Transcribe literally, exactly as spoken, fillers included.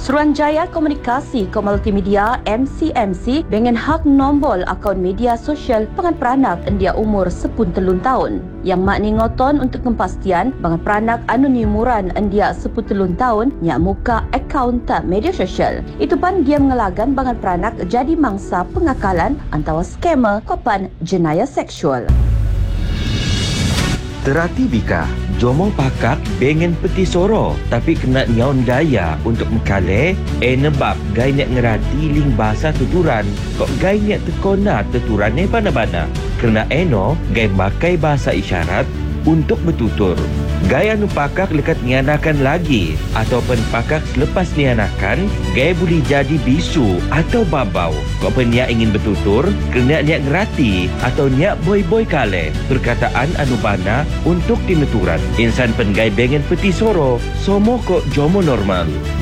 Suruhanjaya Komunikasi ke Multimedia M C M C dengan hak nombor akaun media sosial pangan peranak dia umur sepuluh telun tahun. Yang makni ngoton untuk kepastian pangan peranak anu ni umuran dia sepuluh telun tahun nyak muka akaun tak media sosial. Itu pan dia mengelagan pangan peranak jadi mangsa pengakalan antara skamer kopan jenayah seksual. Terati bika, jomo pakak bengen peti soro tapi kena nyaun daya untuk mekale eh nebab gai nak ngerati ling bahasa tuturan kok gai nak tekona tuturan eh bana-bana kerana eno gai makai bahasa isyarat untuk bertutur. Gai anu pakak lekat nianakan lagi ataupun pakak selepas nianakan gai boleh jadi bisu atau babau. Kok penia ingin bertutur kerana niat ngerati atau niat boy-boy kale perkataan anu bana untuk tinuturan. Insan pen gai bengen peti soro somo kok jomo normal.